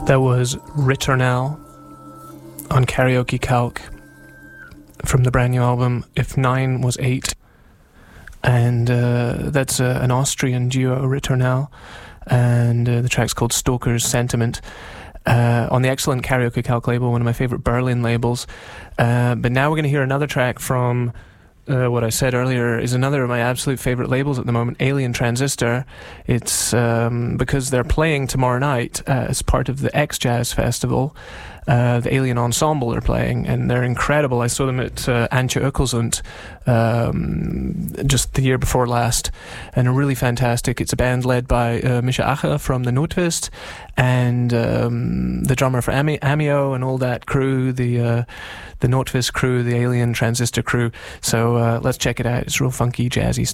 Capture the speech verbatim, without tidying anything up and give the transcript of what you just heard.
That was Ritternell on Karaoke Calc from the brand new album If Nine Was Eight. And uh, that's uh, an Austrian duo, Ritternell, and uh, the track's called Stoker's Sentiment. Uh, on the excellent Karaoke Calc label, one of my favourite Berlin labels. Uh, but now we're going to hear another track from uh, what I said earlier is another of my absolute favourite labels at the moment, Alien Transistor. It's um, because they're playing tomorrow night uh, as part of the X-Jazz Festival. Uh, the Alien Ensemble are playing, and they're incredible. I saw them at uh, Antje Ökelsund um, just the year before last, and are really fantastic. It's a band led by uh, Misha Ache from the Notwist, and um, the drummer for Ami- Amio and all that crew, the uh, the Notwist crew, the Alien Transistor crew. So uh, let's check it out. It's real funky, jazzy stuff.